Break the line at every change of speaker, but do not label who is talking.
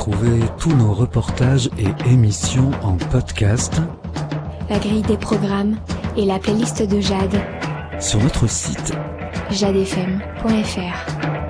retrouver tous nos reportages et émissions en podcast,
la grille des programmes et la playlist de Jade
sur notre site
jadefm.fr.